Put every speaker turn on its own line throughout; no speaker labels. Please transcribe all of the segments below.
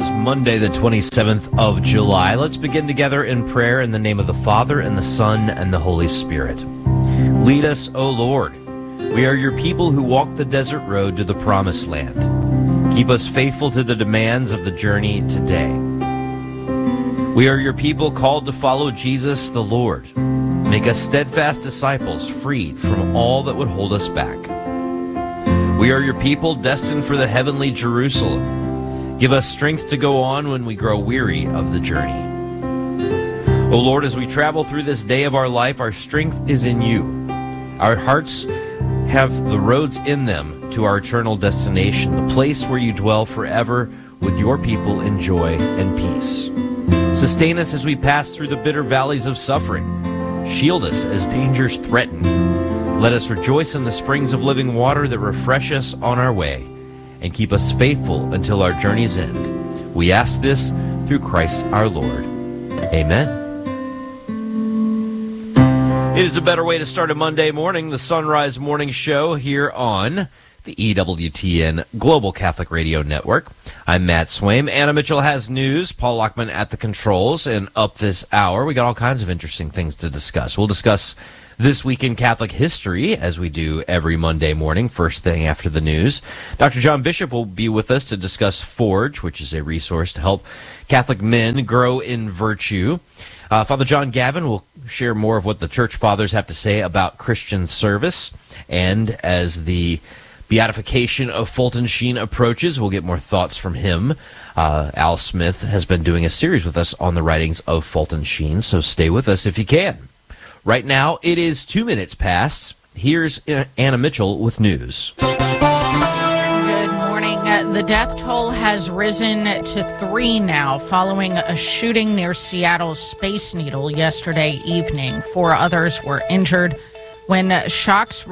is Monday, the 27th of July. Let's begin together in prayer in the name of the Father, and the Son, and the Holy Spirit. Lead us, O Lord. We are your people who walk the desert road to the promised land. Keep us faithful to the demands of the journey today. We are your people called to follow Jesus the Lord. Make us steadfast disciples, freed from all that would hold us back. We are your people destined for the heavenly Jerusalem. Give us strength to go on when we grow weary of the journey. O Lord, as we travel through this day of our life, our strength is in you. Our hearts have the roads in them to our eternal destination, the place where you dwell forever with your people in joy and peace. Sustain us as we pass through the bitter valleys of suffering. Shield us as dangers threaten. Let us rejoice in the springs of living water that refresh us on our way and keep us faithful until our journey's end. We ask this through Christ our Lord. Amen. It is a better way to start a Monday morning, the Sunrise Morning Show here on the EWTN Global Catholic Radio Network. I'm Matt Swaim. Anna Mitchell has news. Paul Lockman at the controls. And up this hour, we got all kinds of interesting things to discuss. We'll discuss this week in Catholic history, as we do every Monday morning, first thing after the news. Dr. John Bishop will be with us to discuss Forge, which is a resource to help Catholic men grow in virtue. Father John Gavin will share more of what the Church Fathers have to say about Christian service. And as the beatification of Fulton Sheen approaches, we'll get more thoughts from him. Al Smith has been doing a series with us on the writings of Fulton Sheen, so stay with us if you can. Right now, it is 2 minutes past. Here's Anna Mitchell with news.
Good morning. The death toll has risen to 3 now following a shooting near Seattle's Space Needle yesterday evening. 4 others were injured when shots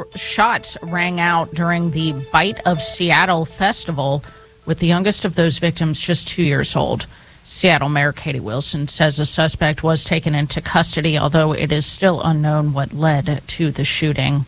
rang out during the Bite of Seattle festival, with the youngest of those victims just 2 years old. Seattle Mayor Katie Wilson says a suspect was taken into custody, although it is still unknown what led to the shooting.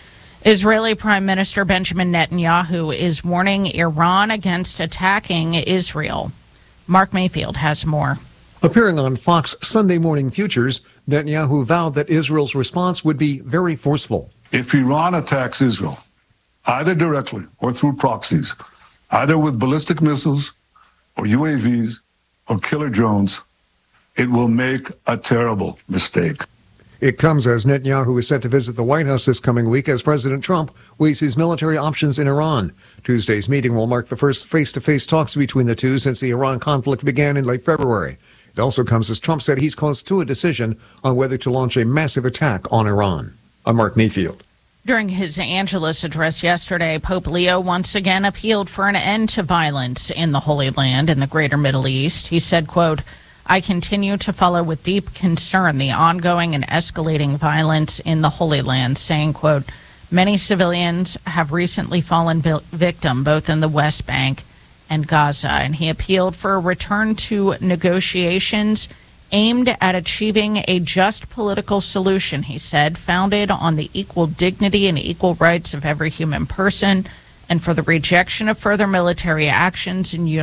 Israeli Prime Minister Benjamin Netanyahu is warning Iran against attacking Israel. Mark Mayfield has more.
Appearing on Fox Sunday Morning Futures, Netanyahu vowed that Israel's response would be very forceful.
If Iran attacks Israel, either directly or through proxies, either with ballistic missiles or UAVs or killer drones, it will make a terrible mistake.
It comes as Netanyahu is set to visit the White House this coming week as President Trump weighs his military options in Iran. Tuesday's meeting will mark the first face-to-face talks between the two since the Iran conflict began in late February. It also comes as Trump said he's close to a decision on whether to launch a massive attack on Iran. I'm Mark Mayfield.
During his Angelus address yesterday, Pope Leo once again appealed for an end to violence in the Holy Land and the greater Middle East. He said, quote, "I continue to follow with deep concern the ongoing and escalating violence in the Holy Land," saying, quote, "Many civilians have recently fallen victim both in the West Bank and Gaza." And he appealed for a return to negotiations aimed at achieving a just political solution, he said, founded on the equal dignity and equal rights of every human person, and for the rejection of further military actions and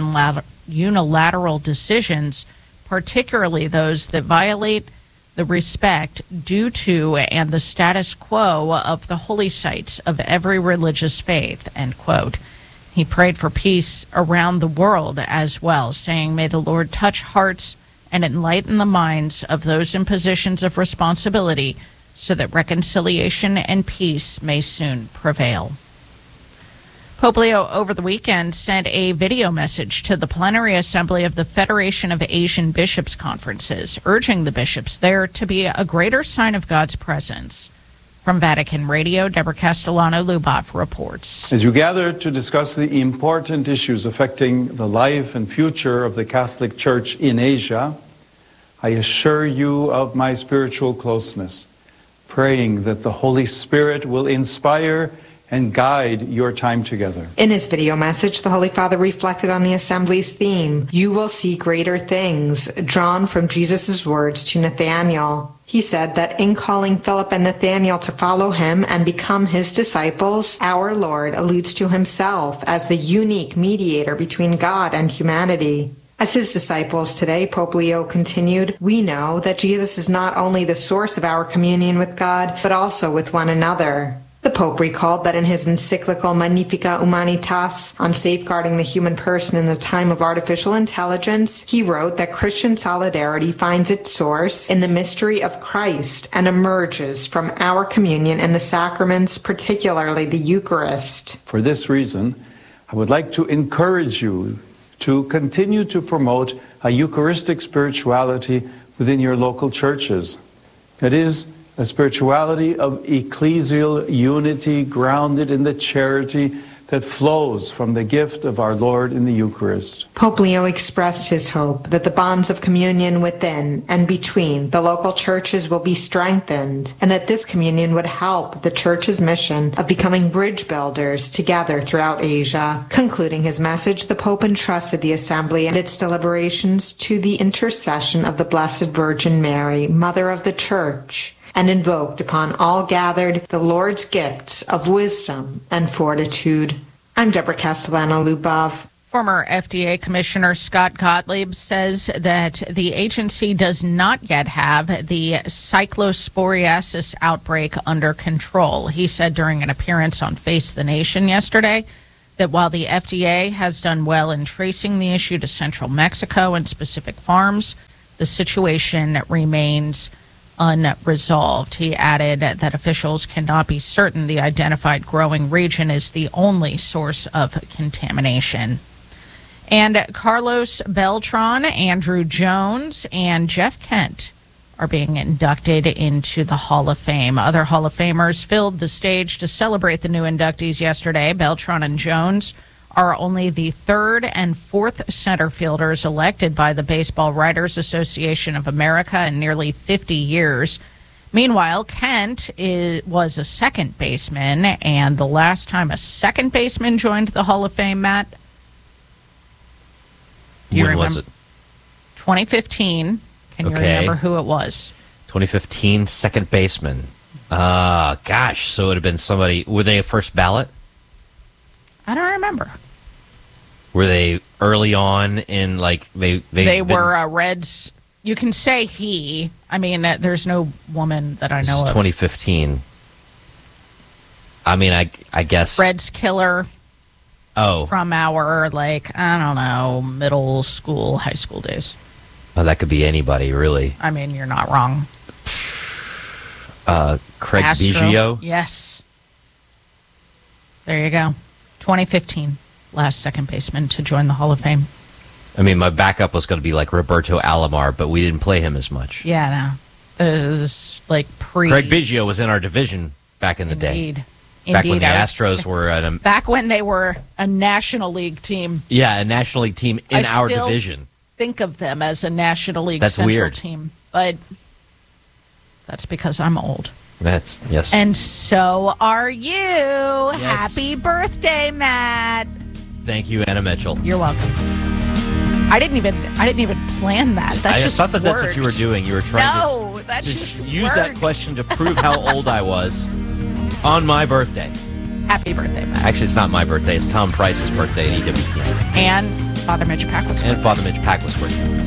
unilateral decisions, particularly those that violate the respect due to and the status quo of the holy sites of every religious faith, end quote. He prayed for peace around the world as well, saying, "May the Lord touch hearts and enlighten the minds of those in positions of responsibility so that reconciliation and peace may soon prevail." Pope Leo over the weekend sent a video message to the plenary assembly of the Federation of Asian Bishops' Conferences, urging the bishops there to be a greater sign of God's presence. From Vatican Radio, Deborah Castellano-Lubov reports.
As you gather to discuss the important issues affecting the life and future of the Catholic Church in Asia, I assure you of my spiritual closeness, praying that the Holy Spirit will inspire and guide your time together.
In his video message, the Holy Father reflected on the Assembly's theme, "You will see greater things," drawn from Jesus' words to Nathanael. He said that in calling Philip and Nathanael to follow him and become his disciples, our Lord alludes to himself as the unique mediator between God and humanity. As his disciples today, Pope Leo continued, we know that Jesus is not only the source of our communion with God, but also with one another. The Pope recalled that in his encyclical Magnificat Humanitas on safeguarding the human person in a time of artificial intelligence, he wrote that Christian solidarity finds its source in the mystery of Christ and emerges from our communion and the sacraments, particularly the Eucharist.
For this reason, I would like to encourage you to continue to promote a Eucharistic spirituality within your local churches. That is, a spirituality of ecclesial unity grounded in the charity that flows from the gift of our Lord in the Eucharist.
Pope Leo expressed his hope that the bonds of communion within and between the local churches will be strengthened, and that this communion would help the Church's mission of becoming bridge builders together throughout Asia. Concluding his message, the Pope entrusted the Assembly and its deliberations to the intercession of the Blessed Virgin Mary, Mother of the Church, and invoked upon all gathered the Lord's gifts of wisdom and fortitude. I'm Deborah Castellano-Lubov.
Former FDA Commissioner Scott Gottlieb says that the agency does not yet have the cyclosporiasis outbreak under control. He said during an appearance on Face the Nation yesterday that while the FDA has done well in tracing the issue to central Mexico and specific farms, the situation remains unresolved. He added that officials cannot be certain the identified growing region is the only source of contamination. And Carlos Beltran, Andrew Jones, and Jeff Kent are being inducted into the Hall of Fame. Other Hall of Famers filled the stage to celebrate the new inductees yesterday. Beltran and Jones are only the third and fourth center fielders elected by the Baseball Writers Association of America in nearly 50 years. Meanwhile, Kent was a second baseman, and the last time a second baseman joined the Hall of Fame, Matt?
When was it?
2015. Can you remember who it was?
2015, second baseman. Gosh, so it would have been somebody. Were they a first ballot?
I don't remember.
Were they early on in, like, they
were Reds? You can say he. I mean, there's no woman that I know of.
2015. I mean, I guess.
Reds killer.
Oh.
From our, like, I don't know, middle school, high school days.
Oh, that could be anybody, really.
I mean, you're not wrong.
Craig
Astro.
Biggio?
Yes. There you go. 2015, last second baseman to join the Hall of Fame.
I mean, my backup was going to be like Roberto Alomar, but we didn't play him as much.
Yeah, no. It was like
Craig Biggio was in our division back in the day. Back when the Astros were at a...
Back when they were a National League team.
Yeah, a National League team in our division.
Think of them as a National League
That's
Central
weird.
team. But that's because I'm old.
Yes.
And so are you.
Yes.
Happy birthday, Matt.
Thank you, Anna Mitchell.
You're welcome. I didn't even plan that.
I thought that that's what you were doing. You were trying
to just
use that question to prove how old I was on my birthday.
Happy birthday, Matt.
Actually, it's not my birthday. It's Tom Price's birthday at EWTN.
And Father Mitch Packwit's birthday.
And Father Mitch Packwit's birthday.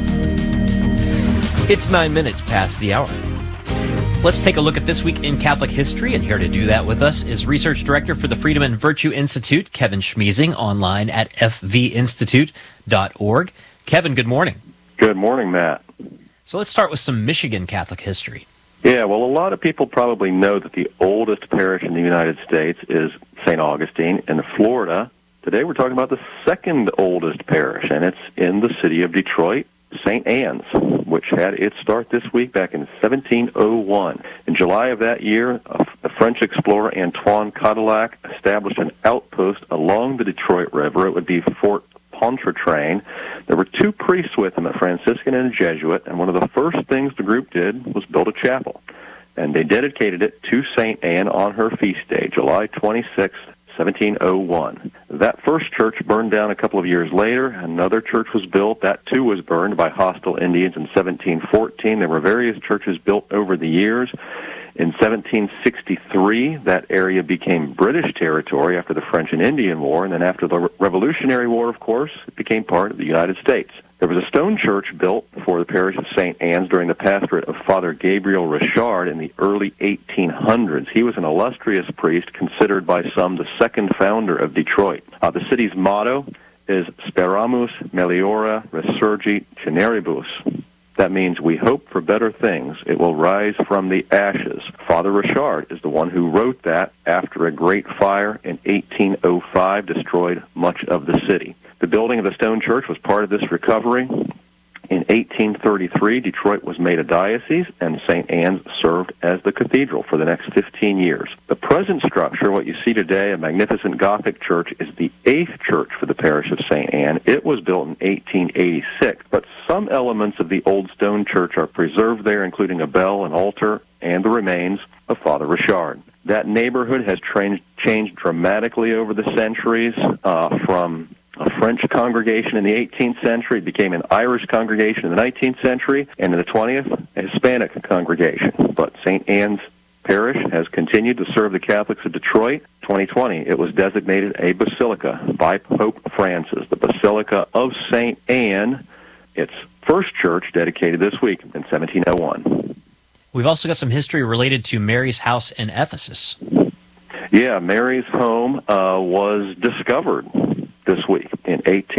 It's 9 minutes past the hour. Let's take a look at this week in Catholic history, and here to do that with us is Research Director for the Freedom and Virtue Institute, Kevin Schmiesing, online at fvinstitute.org. Kevin, good morning.
Good morning, Matt.
So let's start with some Michigan Catholic history.
Yeah, well, a lot of people probably know that the oldest parish in the United States is St. Augustine in Florida. Today we're talking about the second oldest parish, and it's in the city of Detroit, St. Anne's, which had its start this week back in 1701. In July of that year, a French explorer, Antoine Cadillac, established an outpost along the Detroit River. It would be Fort Pontchartrain. There were two priests with him, a Franciscan and a Jesuit, and one of the first things the group did was build a chapel. And they dedicated it to St. Anne on her feast day, July 26th, 1701. That first church burned down a couple of years later. Another church was built. That, too, was burned by hostile Indians in 1714. There were various churches built over the years. In 1763, that area became British territory after the French and Indian War, and then after the Revolutionary War, of course, it became part of the United States. There was a stone church built for the parish of St. Anne's during the pastorate of Father Gabriel Richard in the early 1800s. He was an illustrious priest, considered by some the second founder of Detroit. The city's motto is Speramus Meliora Resurgit Generibus. That means we hope for better things. It will rise from the ashes. Father Richard is the one who wrote that after a great fire in 1805 destroyed much of the city. The building of the stone church was part of this recovery. In 1833, Detroit was made a diocese, and St. Anne's served as the cathedral for the next 15 years. The present structure, what you see today, a magnificent Gothic church, is the 8th church for the parish of St. Anne. It was built in 1886, but some elements of the old stone church are preserved there, including a bell, an altar, and the remains of Father Richard. That neighborhood has changed dramatically over the centuries, from a French congregation in the 18th century. It became an Irish congregation in the 19th century, and in the 20th, a Hispanic congregation. But St. Anne's Parish has continued to serve the Catholics of Detroit. 2020, it was designated a basilica by Pope Francis, the Basilica of St. Anne, its first church dedicated this week in 1701.
We've also got some history related to Mary's house in Ephesus.
Yeah, Mary's home was discovered this week in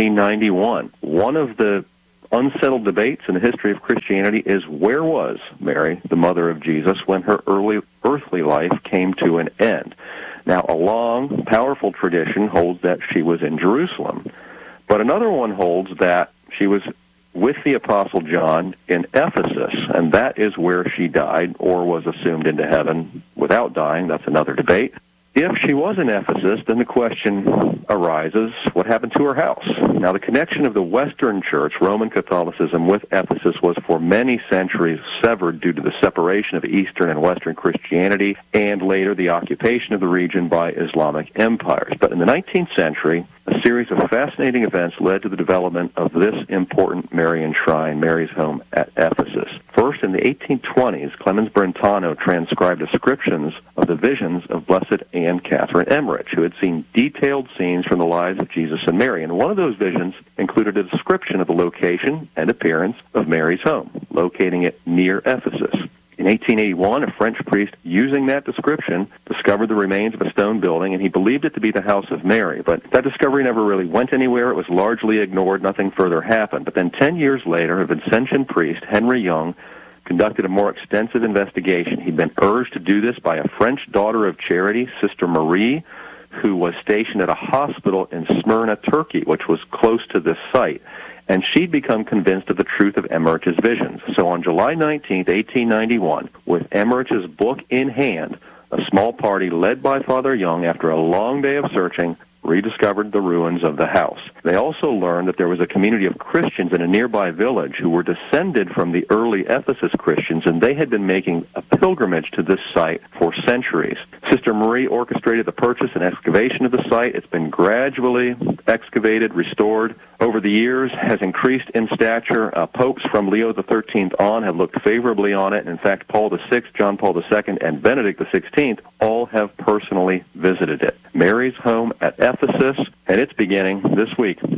1891. One of the unsettled debates in the history of Christianity is, where was Mary, the mother of Jesus, when her early earthly life came to an end? Now, a long, powerful tradition holds that she was in Jerusalem, but another one holds that she was with the Apostle John in Ephesus, and that is where she died or was assumed into heaven without dying. That's another debate. If she was in Ephesus, then the question arises, what happened to her house? Now, the connection of the Western Church, Roman Catholicism, with Ephesus was for many centuries severed due to the separation of Eastern and Western Christianity, and later the occupation of the region by Islamic empires. But in the 19th century, a series of fascinating events led to the development of this important Marian shrine, Mary's home at Ephesus. First, in the 1820s, Clemens Brentano transcribed descriptions of the visions of Blessed Anne Catherine Emmerich, who had seen detailed scenes from the lives of Jesus and Mary. And one of those visions included a description of the location and appearance of Mary's home, locating it near Ephesus. In 1881, a French priest, using that description, discovered the remains of a stone building, and he believed it to be the house of Mary. But that discovery never really went anywhere. It was largely ignored. Nothing further happened. But then 10 years later, a Vincentian priest, Henry Young, conducted a more extensive investigation. He'd been urged to do this by a French daughter of charity, Sister Marie, who was stationed at a hospital in Smyrna, Turkey, which was close to this site. And she'd become convinced of the truth of Emmerich's visions. So on July 19th, 1891, with Emmerich's book in hand, a small party led by Father Young, after a long day of searching, rediscovered the ruins of the house. They also learned that there was a community of Christians in a nearby village who were descended from the early Ephesus Christians, and they had been making a pilgrimage to this site for centuries. Sister Marie orchestrated the purchase and excavation of the site. It's been gradually excavated, restored. Over the years, has increased in stature. Popes from Leo XIII on have looked favorably on it. And in fact, Paul VI, John Paul II, and Benedict XVI all have personally visited it. Mary's home at Ephesus, and it's beginning this week in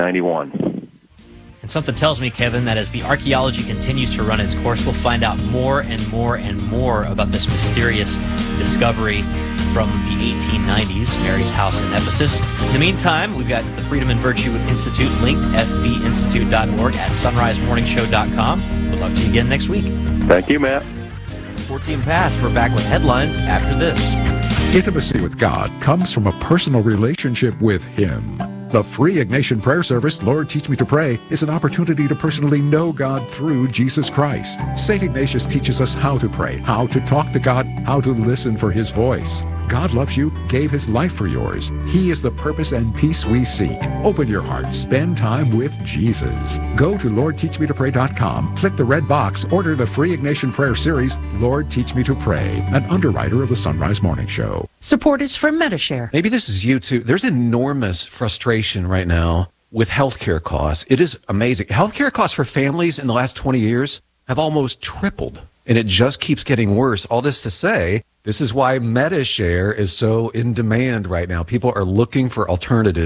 1891.
And something tells me, Kevin, that as the archaeology continues to run its course, we'll find out more and more and more about this mysterious discovery from the 1890s, Mary's house in Ephesus. In the meantime, we've got the Freedom and Virtue Institute linked, fvinstitute.org, at sunrisemorningshow.com. We'll talk to you again next week.
Thank you, Matt.
14 past. We're back with headlines after this.
Intimacy with God comes from a personal relationship with Him. The free Ignatian prayer service, Lord Teach Me to Pray, is an opportunity to personally know God through Jesus Christ. St. Ignatius teaches us how to pray, how to talk to God, how to listen for His voice. God loves you, gave His life for yours. He is the purpose and peace we seek. Open your heart, spend time with Jesus. Go to LordTeachMeToPray.com, click the red box, order the free Ignatian prayer series, Lord Teach Me to Pray, an underwriter of the Sunrise Morning Show.
Support is from Medi-Share.
Maybe this is you too. There's enormous frustration right now with healthcare costs. It is amazing. Healthcare costs for families in the last 20 years have almost tripled, and it just keeps getting worse. All this to say, this is why Medi-Share is so in demand right now. People are looking for alternatives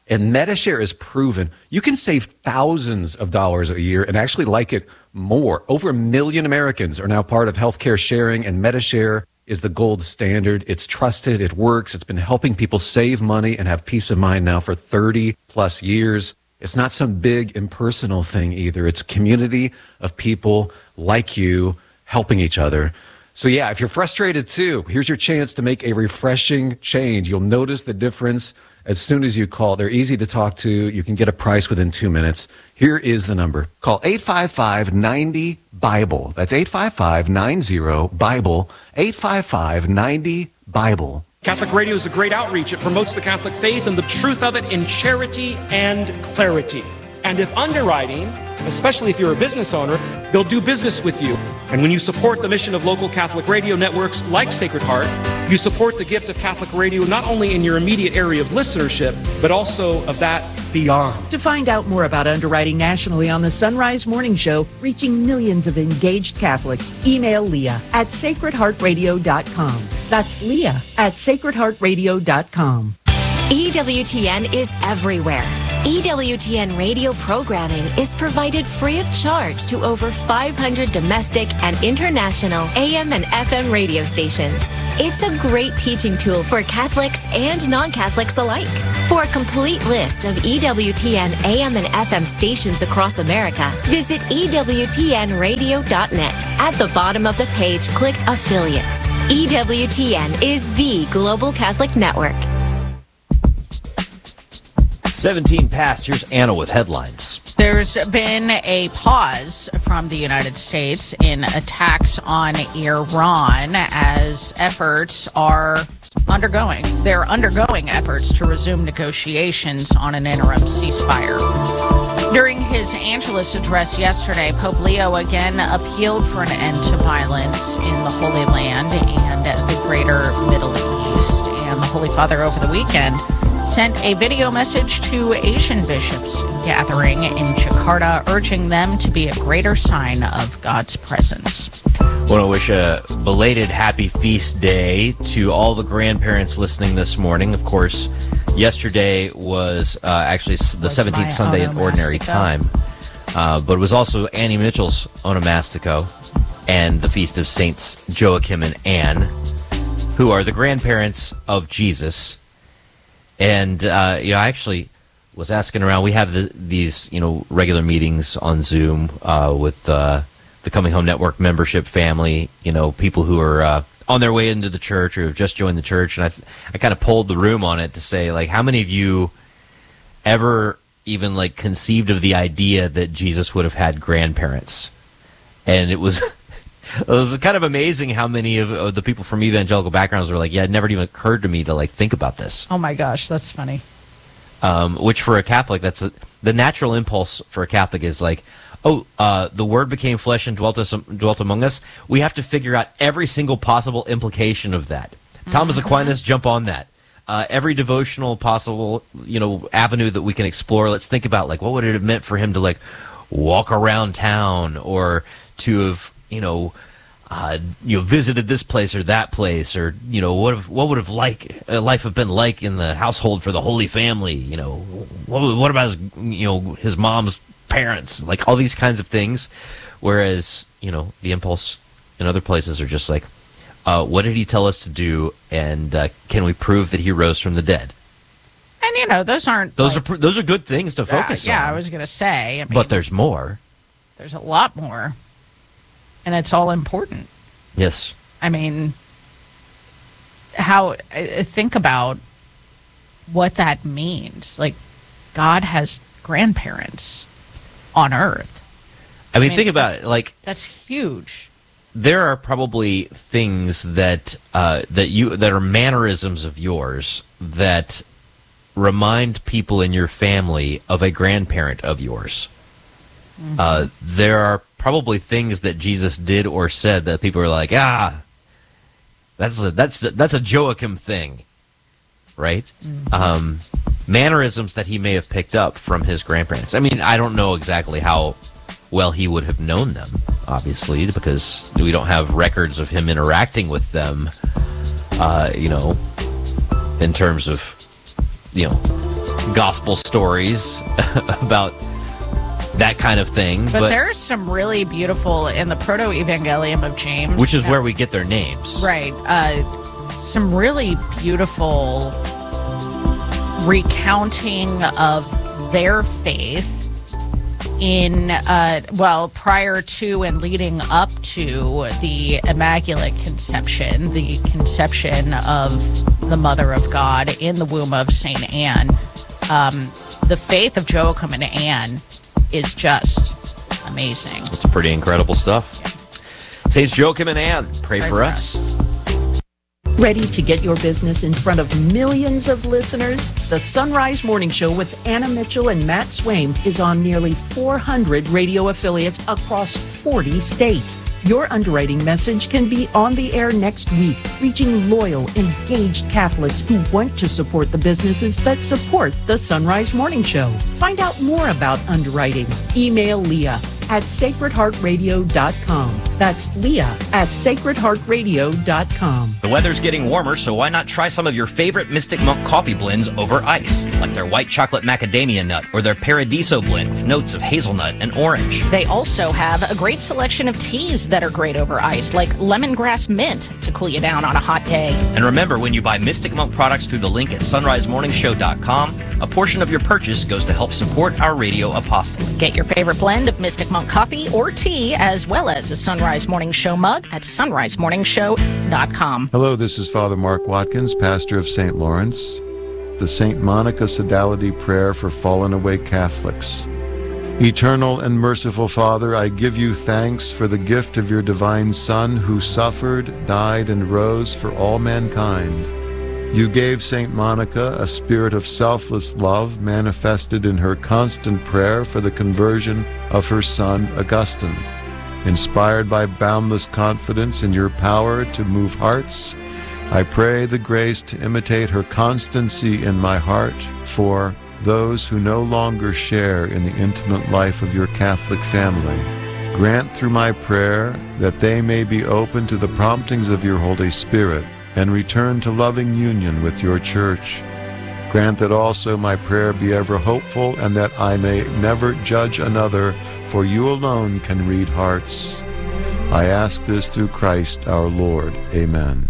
And MediShare is proven. You can save thousands of dollars a year and actually like it more. Over 1 million Americans are now part of healthcare sharing, and MediShare is the gold standard. It's trusted. It works. It's been helping people save money and have peace of mind now for 30 plus years. It's not some big impersonal thing either. It's a community of people like you helping each other. So yeah, if you're frustrated too, here's your chance to make a refreshing change. You'll notice the difference as soon as you call. They're easy to talk to. You can get a price within 2 minutes. Here is the number. Call 855-90-BIBLE. That's 855-90-BIBLE. 855-90-BIBLE.
Catholic Radio is a great outreach. It promotes the Catholic faith and the truth of it in charity and clarity. And if underwriting, especially if you're a business owner, they'll do business with you. And when you support the mission of local Catholic radio networks like Sacred Heart, you support the gift of Catholic radio not only in your immediate area of listenership, but also of that beyond.
To find out more about underwriting nationally on the Sunrise Morning Show, reaching millions of engaged Catholics, email Leah at sacredheartradio.com. That's Leah at sacredheartradio.com.
EWTN is everywhere. EWTN radio programming is provided free of charge to over 500 domestic and international AM and FM radio stations. It's a great teaching tool for Catholics and non-Catholics alike. For a complete list of EWTN AM and FM stations across America, visit EWTNradio.net. At the bottom of the page, click Affiliates. EWTN is the Global Catholic Network.
17 past. Here's Anna with headlines.
There's been a pause from the United States in attacks on Iran as efforts are undergoing. They're undergoing efforts to resume negotiations on an interim ceasefire. During his Angelus address yesterday, Pope Leo again appealed for an end to violence in the Holy Land and the greater Middle East. And the Holy Father over the weekend sent a video message to Asian bishops gathering in Jakarta, urging them to be a greater sign of God's presence.
I want to wish a belated happy feast day to all the grandparents listening this morning. Of course, yesterday was actually the 17th Sunday in Ordinary Time, but it was also Annie Mitchell's Onomastico and the Feast of Saints Joachim and Anne, who are the grandparents of Jesus. And, I actually was asking around. We have these, regular meetings on Zoom with the Coming Home Network membership family, people who are on their way into the church or have just joined the church. And I kind of polled the room on it to say, like, how many of you ever even, like, conceived of the idea that Jesus would have had grandparents? And it was... It was kind of amazing how many of the people from evangelical backgrounds were like, yeah, it never even occurred to me to, like, think about this.
Oh, my gosh, that's funny.
Which for a Catholic, the natural impulse for a Catholic is like, the Word became flesh and dwelt among us. We have to figure out every single possible implication of that. Thomas Aquinas, jump on that. Every devotional possible, avenue that we can explore. Let's think about, like, what would it have meant for him to, like, walk around town or to have... visited this place or that place, or what would have life have been like in the household for the Holy Family? What about his mom's parents? Like all these kinds of things. Whereas the impulse in other places are just like, what did he tell us to do, and can we prove that he rose from the dead?
And those aren't
those are good things to focus on.
Yeah, I was gonna say.
But there's more.
There's a lot more. And it's all important.
Yes.
I mean, think about what that means. Like, God has grandparents on earth.
I mean, think about it. Like,
that's huge.
There are probably things that are mannerisms of yours that remind people in your family of a grandparent of yours. Mm-hmm. There are probably things that Jesus did or said that people are like, that's a Joachim thing, right? Mm-hmm. Mannerisms that he may have picked up from his grandparents. I mean, I don't know exactly how well he would have known them, obviously, because we don't have records of him interacting with them, in terms of, gospel stories about that kind of thing.
But there's some really beautiful in the Proto-Evangelium of James,
which is where we get their names.
Right. Some really beautiful recounting of their faith in, prior to and leading up to the Immaculate Conception, the conception of the Mother of God in the womb of St. Anne. The faith of Joachim and Anne is just amazing.
It's pretty incredible stuff. Yeah. Saints Joachim and Anne, pray for us.
Ready to get your business in front of millions of listeners? The Sunrise Morning Show with Anna Mitchell and Matt Swaim is on nearly 400 radio affiliates across 40 states. Your underwriting message can be on the air next week, reaching loyal, engaged Catholics who want to support the businesses that support the Sunrise Morning Show. Find out more about underwriting. Email Leah at sacredheartradio.com. That's Leah at sacredheartradio.com.
The weather's getting warmer, so why not try some of your favorite Mystic Monk coffee blends over ice, like their white chocolate macadamia nut or their Paradiso blend with notes of hazelnut and orange.
They also have a great selection of teas that are great over ice, like lemongrass mint to cool you down on a hot day.
And remember, when you buy Mystic Monk products through the link at sunrisemorningshow.com, a portion of your purchase goes to help support our radio apostolate.
Get your favorite blend of Mystic Monk coffee or tea, as well as a Sunrise Morning Show mug at sunrisemorningshow.com.
Hello, this is Father Mark Watkins, pastor of St. Lawrence. The St. Monica Sodality Prayer for Fallen Away Catholics. Eternal and merciful Father, I give you thanks for the gift of your divine Son, who suffered, died, and rose for all mankind. You gave St. Monica a spirit of selfless love manifested in her constant prayer for the conversion of her son, Augustine. Inspired by boundless confidence in your power to move hearts, I pray the grace to imitate her constancy in my heart for those who no longer share in the intimate life of your Catholic family. Grant through my prayer that they may be open to the promptings of your Holy Spirit and return to loving union with your Church. Grant that also my prayer be ever hopeful, and that I may never judge another, for you alone can read hearts. I ask this through Christ our Lord. Amen.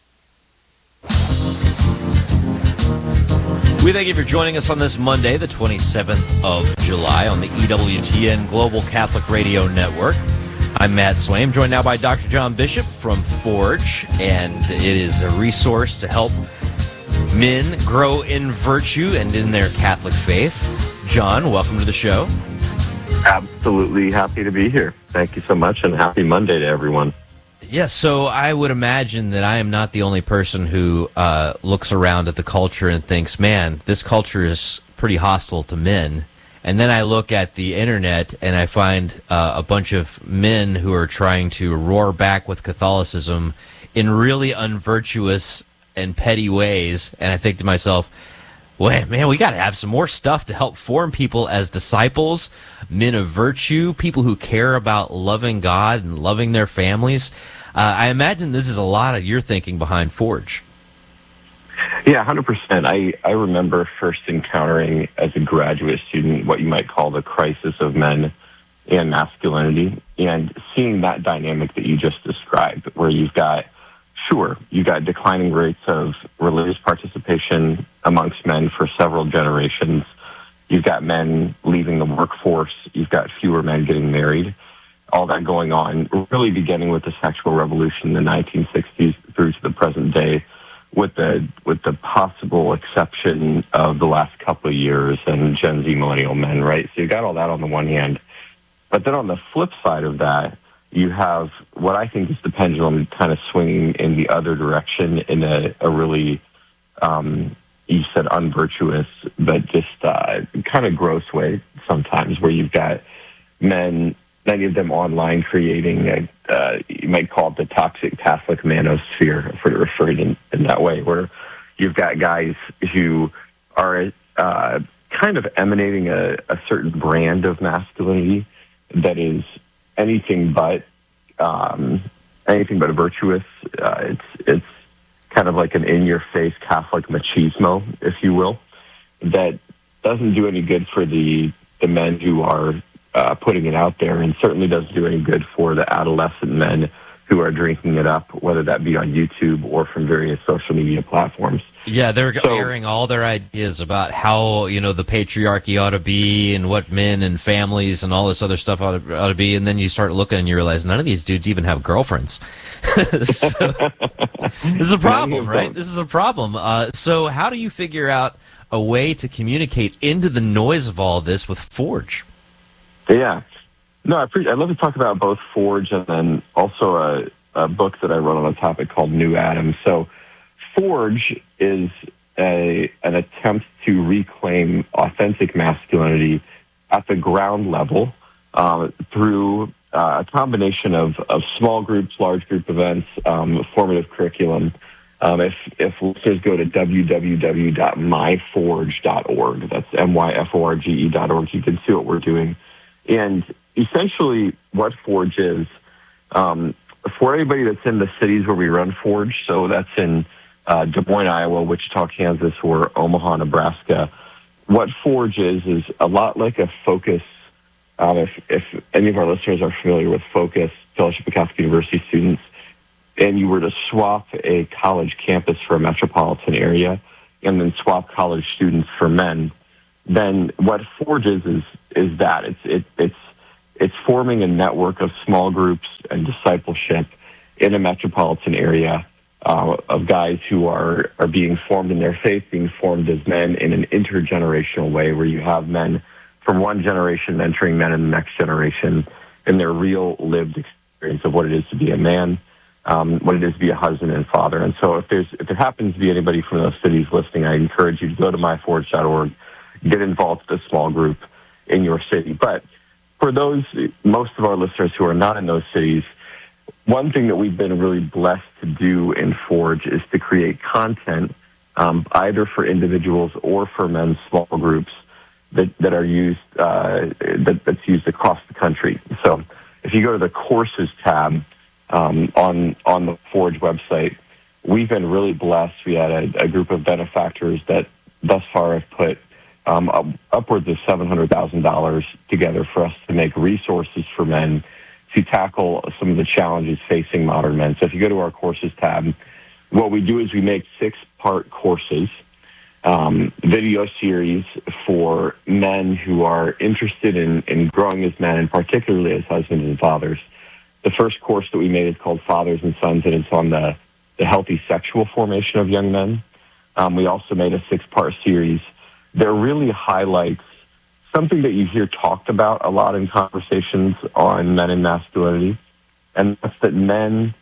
We thank you for joining us on this Monday, the 27th of July, on the EWTN Global Catholic Radio Network. I'm Matt Swaim, joined now by Dr. John Bishop from Forge, and it is a resource to help men grow in virtue and in their Catholic faith. John, welcome to the show.
Absolutely happy to be here. Thank you so much, and happy Monday to everyone.
Yes, so I would imagine that I am not the only person who looks around at the culture and thinks, man, this culture is pretty hostile to men. And then I look at the internet and I find a bunch of men who are trying to roar back with Catholicism in really unvirtuous and petty ways. And I think to myself, well, man, we got to have some more stuff to help form people as disciples, men of virtue, people who care about loving God and loving their families. I imagine this is a lot of your thinking behind Forge.
Yeah, 100%. I remember first encountering as a graduate student what you might call the crisis of men and masculinity, and seeing that dynamic that you just described, where you've got declining rates of religious participation amongst men for several generations. You've got men leaving the workforce. You've got fewer men getting married. All that going on, really beginning with the sexual revolution in the 1960s through to the present day, with the possible exception of the last couple of years and Gen Z millennial men, right? So you got all that on the one hand. But then on the flip side of that, you have what I think is the pendulum kind of swinging in the other direction in a really, you said unvirtuous, but just kind of gross way sometimes, where you've got men, many of them online, creating you might call it the toxic Catholic manosphere, if we're referring in that way, where you've got guys who are kind of emanating a certain brand of masculinity that is anything but virtuous. It's kind of like an in-your-face Catholic machismo, if you will, that
doesn't do any good for the men who are putting it out there, and certainly doesn't do any good for the adolescent men who are drinking it up, whether that be on YouTube or from various social media platforms.
Yeah, they're airing all their ideas about how, the patriarchy ought to be and what men and families and all this other stuff ought to be. And then you start looking and you realize none of these dudes even have girlfriends. This is a problem, right? This is a problem. So how do you figure out a way to communicate into the noise of all this with Forge?
Yeah. No, I'd love to talk about both Forge and then also a book that I wrote on a topic called New Adam. So Forge is an attempt to reclaim authentic masculinity at the ground level through a combination of small groups, large group events, formative curriculum. If listeners go to www.myforge.org, that's myforge.org, you can see what we're doing. And essentially what Forge is, for anybody that's in the cities where we run Forge, so that's in Des Moines, Iowa, Wichita, Kansas, or Omaha, Nebraska, what Forge is a lot like a Focus. If any of our listeners are familiar with Focus, Fellowship of Catholic University students, and you were to swap a college campus for a metropolitan area and then swap college students for men, then what Forge is that it's forming a network of small groups and discipleship in a metropolitan area of guys who are being formed in their faith, being formed as men in an intergenerational way, where you have men from one generation mentoring men in the next generation in their real lived experience of what it is to be a man, what it is to be a husband and father. And so if there happens to be anybody from those cities listening, I encourage you to go to myforge.org, get involved with a small group in your city. But for most of our listeners who are not in those cities, one thing that we've been really blessed to do in Forge is to create content either for individuals or for men's small groups that are used that's used across the country. So if you go to the courses tab on the Forge website, we've been really blessed. We had a group of benefactors that thus far have put upwards of $700,000 together for us to make resources for men to tackle some of the challenges facing modern men. So if you go to our courses tab, what we do is we make 6-part courses, video series for men who are interested in growing as men, and particularly as husbands and fathers. The first course that we made is called Fathers and Sons, and it's on the healthy sexual formation of young men. We also made a 6-part series that really highlights something that you hear talked about a lot in conversations on men and masculinity, and that's that men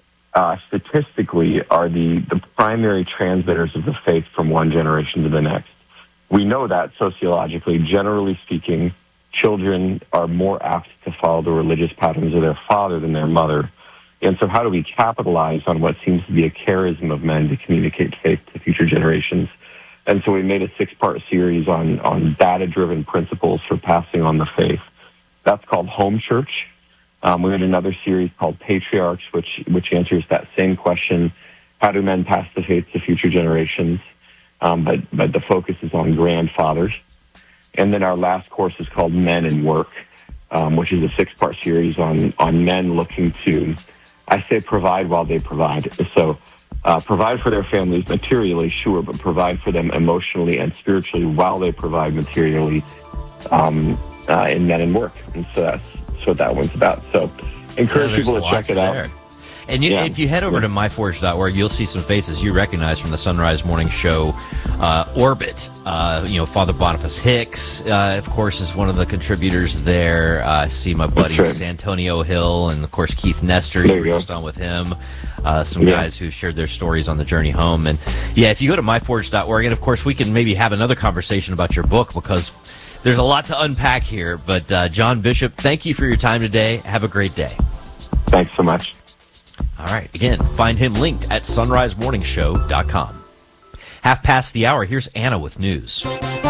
statistically are the primary transmitters of the faith from one generation to the next. We know that sociologically, generally speaking, children are more apt to follow the religious patterns of their father than their mother. And so how do we capitalize on what seems to be a charism of men to communicate faith to future generations? And so we made a 6-part series on data-driven principles for passing on the faith. That's called Home Church. We had another series called Patriarchs, which answers that same question: how do men pass the faith to future generations? But the focus is on grandfathers. And then our last course is called Men and Work, which is a 6-part series on men looking to, I say, provide while they provide. So provide for their families materially, sure, but provide for them emotionally and spiritually while they provide materially in Men and Work. And so that's what that one's about. So encourage people to check it out.
And if you head over to myforge.org, you'll see some faces you recognize from the Sunrise Morning Show orbit. Father Boniface Hicks, of course, is one of the contributors there. I see my buddy Santonio Hill and, of course, Keith Nestor. You were just on with him. Some guys who shared their stories on the journey home. And, if you go to myforge.org, and, of course, we can maybe have another conversation about your book, because there's a lot to unpack here. But, John Bishop, thank you for your time today. Have a great day.
Thanks so much.
All right. Again, find him linked at sunrisemorningshow.com. 1:30. Here's Anna with news.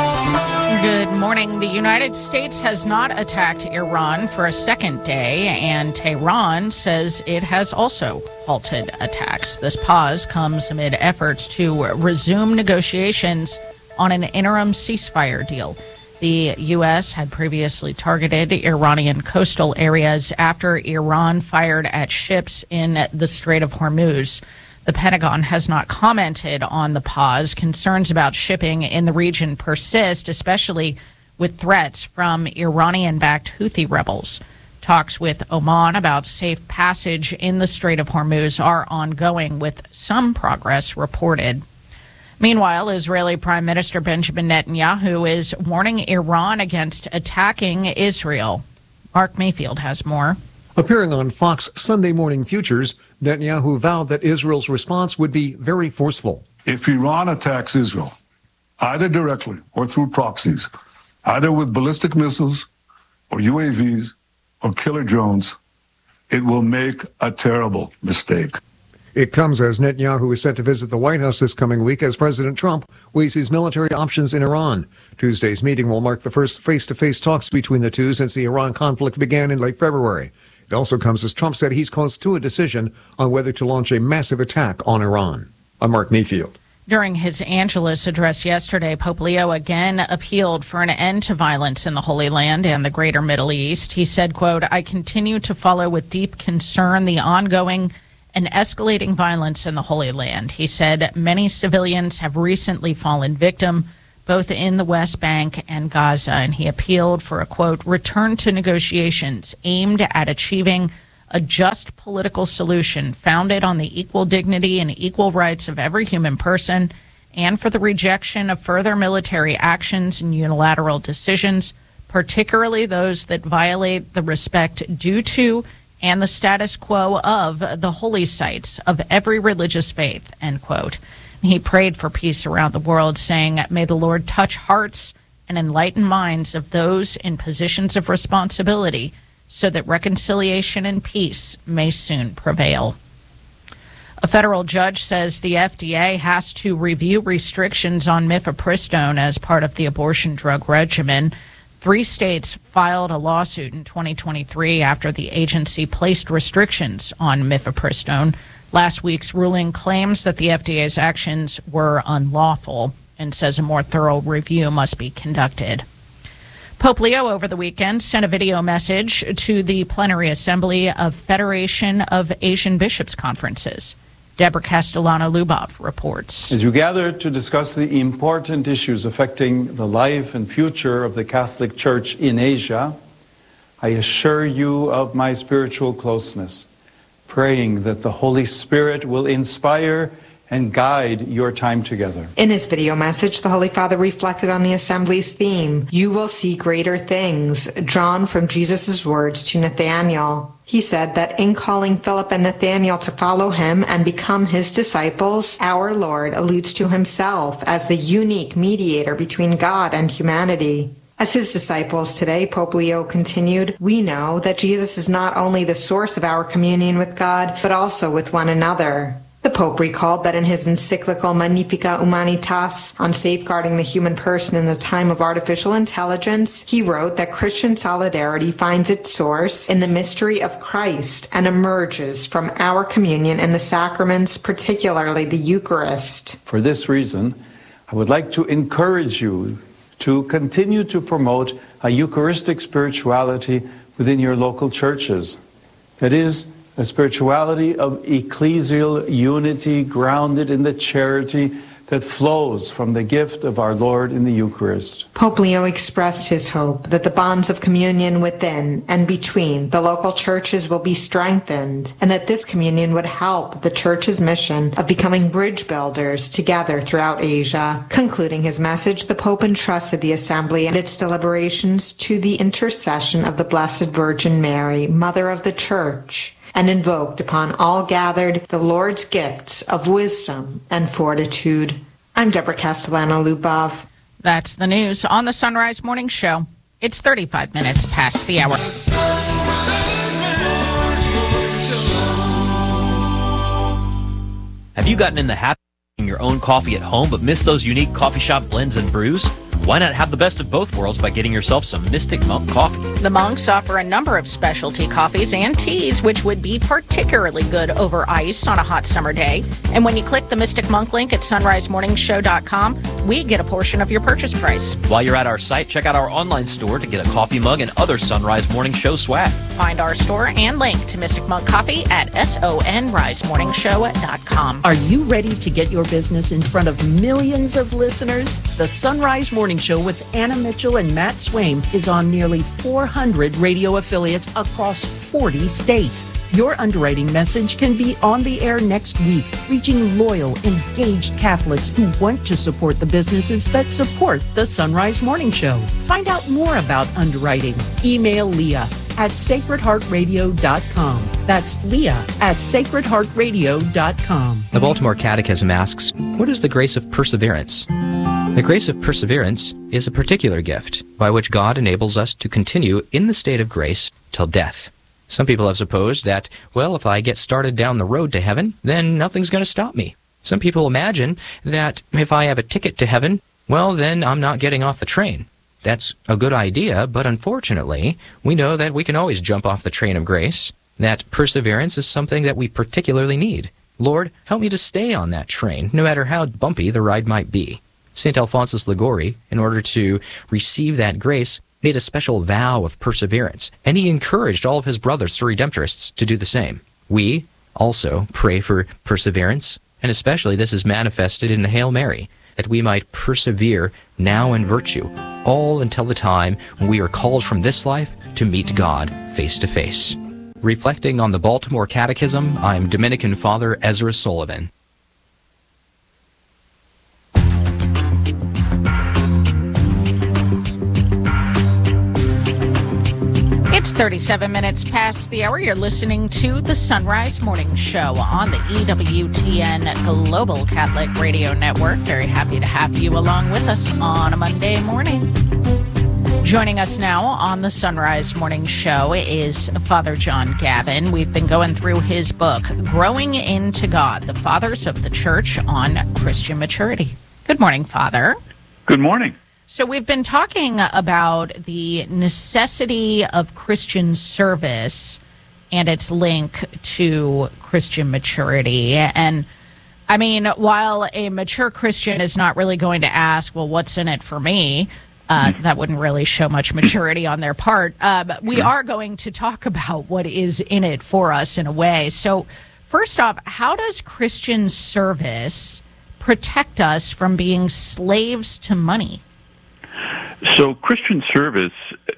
Good morning. The United States has not attacked Iran for a second day, and Tehran says it has also halted attacks. This pause comes amid efforts to resume negotiations on an interim ceasefire deal. The U.S. had previously targeted Iranian coastal areas after Iran fired at ships in the Strait of Hormuz. The Pentagon has not commented on the pause. Concerns about shipping in the region persist, especially with threats from Iranian-backed Houthi rebels. Talks with Oman about safe passage in the Strait of Hormuz are ongoing, with some progress reported. Meanwhile, Israeli Prime Minister Benjamin Netanyahu is warning Iran against attacking Israel. Mark Mayfield has more.
Appearing on Fox Sunday Morning Futures, Netanyahu vowed that Israel's response would be very forceful.
If Iran attacks Israel, either directly or through proxies, either with ballistic missiles or UAVs or killer drones, it will make a terrible mistake.
It comes as Netanyahu is set to visit the White House this coming week as President Trump weighs his military options in Iran. Tuesday's meeting will mark the first face-to-face talks between the two since the Iran conflict began in late February. It also comes as Trump said he's close to a decision on whether to launch a massive attack on Iran. I'm Mark Mayfield.
During his Angelus address yesterday, Pope Leo again appealed for an end to violence in the Holy Land and the greater Middle East. He said, quote, "I continue to follow with deep concern the ongoing and escalating violence in the Holy Land." He said many civilians have recently fallen victim, both in the West Bank and Gaza, and he appealed for a, quote, "return to negotiations aimed at achieving a just political solution founded on the equal dignity and equal rights of every human person, and for the rejection of further military actions and unilateral decisions, particularly those that violate the respect due to and the status quo of the holy sites of every religious faith," end quote. He prayed for peace around the world, saying, "May the Lord touch hearts and enlighten minds of those in positions of responsibility so that reconciliation and peace may soon prevail." A federal judge says the FDA has to review restrictions on mifepristone as part of the abortion drug regimen. 3 states filed a lawsuit in 2023 after the agency placed restrictions on mifepristone. Last week's ruling claims that the FDA's actions were unlawful and says a more thorough review must be conducted. Pope Leo over the weekend sent a video message to the Plenary Assembly of Federation of Asian Bishops Conferences. Deborah Castellano-Lubov reports.
As you gather to discuss the important issues affecting the life and future of the Catholic Church in Asia, I assure you of my spiritual closeness, praying that the Holy Spirit will inspire and guide your time together.
In his video message, the Holy Father reflected on the Assembly's theme, "You will see greater things," drawn from Jesus' words to Nathanael. He said that in calling Philip and Nathanael to follow him and become his disciples, our Lord alludes to himself as the unique mediator between God and humanity. As his disciples today, Pope Leo continued, we know that Jesus is not only the source of our communion with God, but also with one another. The Pope recalled that in his encyclical Magnificat Humanitas on safeguarding the human person in the time of artificial intelligence, he wrote that Christian solidarity finds its source in the mystery of Christ and emerges from our communion in the sacraments, particularly the Eucharist.
For this reason, I would like to encourage you to continue to promote a Eucharistic spirituality within your local churches. That is, a spirituality of ecclesial unity grounded in the charity that flows from the gift of our Lord in the Eucharist.
Pope Leo expressed his hope that the bonds of communion within and between the local churches will be strengthened, and that this communion would help the Church's mission of becoming bridge builders together throughout Asia. Concluding his message, the Pope entrusted the Assembly and its deliberations to the intercession of the Blessed Virgin Mary, Mother of the Church, and invoked upon all gathered the Lord's gifts of wisdom and fortitude. I'm Deborah Castellano-Lubov.
That's the news on the Sunrise Morning Show. It's 35 minutes past the hour.
Have you gotten in the habit of making your own coffee at home but missed those unique coffee shop blends and brews? Why not have the best of both worlds by getting yourself some Mystic Monk coffee?
The Monks offer a number of specialty coffees and teas, which would be particularly good over ice on a hot summer day. And when you click the Mystic Monk link at sunrisemorningshow.com, we get a portion of your purchase price.
While you're at our site, check out our online store to get a coffee mug and other Sunrise Morning Show swag.
Find our store and link to Mystic Mug Coffee at sonrisemorningshow.com.
Are you ready to get your business in front of millions of listeners? The Sunrise Morning Show with Anna Mitchell and Matt Swaim is on nearly 400 radio affiliates across 40 states. Your underwriting message can be on the air next week, reaching loyal, engaged Catholics who want to support the businesses that support the Sunrise Morning Show. Find out more about underwriting. Email Leah at sacredheartradio.com. That's Leah at sacredheartradio.com.
The Baltimore Catechism asks, what is the grace of perseverance? The grace of perseverance is a particular gift by which God enables us to continue in the state of grace till death. Some people have supposed that, well, if I get started down the road to heaven, then nothing's going to stop me. Some people imagine that if I have a ticket to heaven, well, then I'm not getting off the train. That's a good idea, but unfortunately, we know that we can always jump off the train of grace, that perseverance is something that we particularly need. Lord, help me to stay on that train, no matter how bumpy the ride might be. St. Alphonsus Liguori, in order to receive that grace, made a special vow of perseverance, and he encouraged all of his brothers, the Redemptorists, to do the same. We also pray for perseverance, and especially this is manifested in the Hail Mary, that we might persevere now in virtue, all until the time when we are called from this life to meet God face to face. Reflecting on the Baltimore Catechism, I'm Dominican Father Ezra Sullivan.
It's 37 minutes past the hour. You're listening to the Sunrise Morning Show on the EWTN Global Catholic Radio Network. Very happy to have you along with us on a Monday morning. Joining us now on the Sunrise Morning Show is Father John Gavin. We've been going through his book, Growing into God, the Fathers of the Church on Christian Maturity. Good morning, Father.
Good morning.
So we've been talking about the necessity of Christian service and its link to Christian maturity. And I mean, while a mature Christian is not really going to ask, well, what's in it for me? That wouldn't really show much maturity on their part. But we are going to talk about what is in it for us in a way. So first off, how does Christian service protect us from being slaves to money?
So Christian service,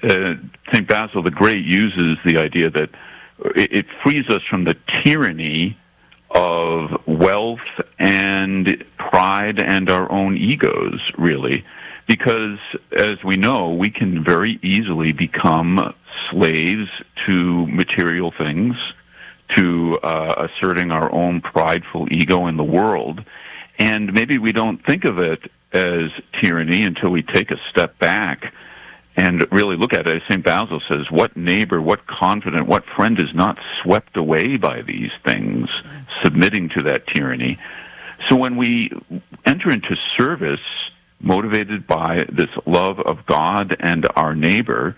St. Basil the Great uses the idea that it frees us from the tyranny of wealth and pride and our own egos, really. Because, as we know, we can very easily become slaves to material things, to asserting our own prideful ego in the world. And maybe we don't think of it as tyranny until we take a step back and really look at it. As St. Basil says, what neighbor, what confidant, what friend is not swept away by these things, submitting to that tyranny? So when we enter into service, motivated by this love of God and our neighbor,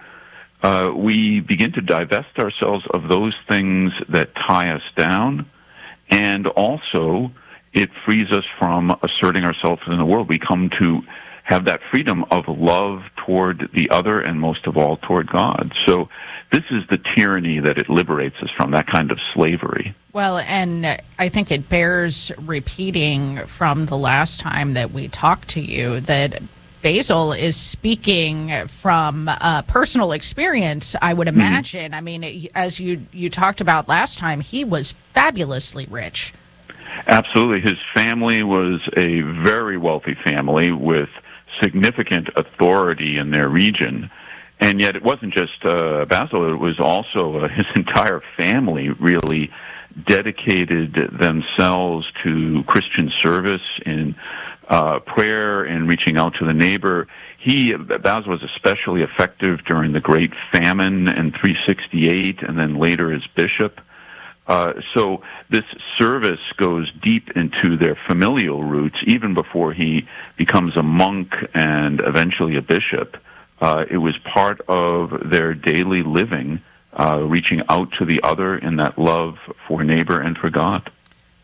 we begin to divest ourselves of those things that tie us down, and also it frees us from asserting ourselves in the world. We come to have that freedom of love toward the other and most of all toward God. So this is the tyranny that it liberates us from, that kind of slavery.
Well, and I think it bears repeating from the last time that we talked to you that Basil is speaking from personal experience, I would imagine. I mean, as you talked about last time, he was fabulously rich.
Absolutely. His family was a very wealthy family with significant authority in their region. And yet it wasn't just Basil, it was also his entire family really dedicated themselves to Christian service in prayer and reaching out to the neighbor. Basil was especially effective during the Great Famine in 368 and then later as bishop. So this service goes deep into their familial roots, even before he becomes a monk and eventually a bishop. It was part of their daily living, reaching out to the other in that love for neighbor and for God.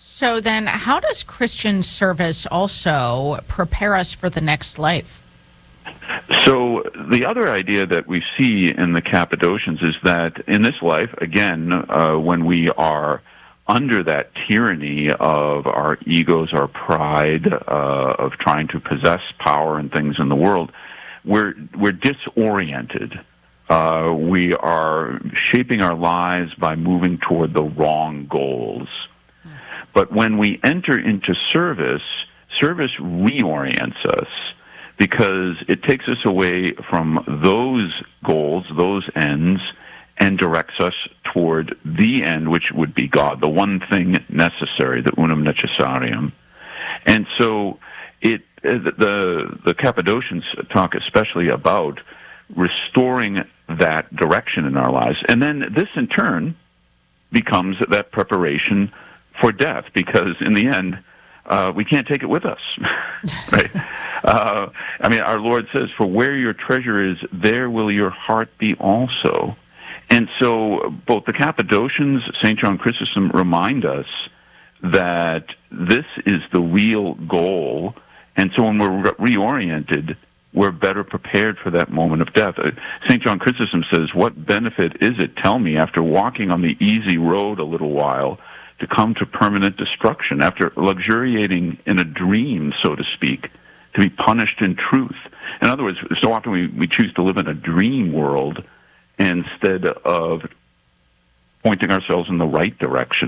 So then how does Christian service also prepare us for the next life?
So the other idea that we see in the Cappadocians is that in this life, again, when we are under that tyranny of our egos, our pride, of trying to possess power and things in the world, we're disoriented. We are shaping our lives by moving toward the wrong goals. But when we enter into service, service reorients us, because it takes us away from those goals, those ends, and directs us toward the end, which would be God, the one thing necessary, the unum necessarium. And so the Cappadocians talk especially about restoring that direction in our lives. And then this, in turn, becomes that preparation for death, because in the end, we can't take it with us, right? I mean, our Lord says, "For where your treasure is, there will your heart be also." And so both the Cappadocians, St. John Chrysostom, remind us that this is the real goal. And so when we're reoriented, we're better prepared for that moment of death. St. John Chrysostom says, "What benefit is it, tell me, after walking on the easy road a little while, to come to permanent destruction, after luxuriating in a dream, so to speak, to be punished in truth?" In other words, so often we choose to live in a dream world instead of pointing ourselves in the right direction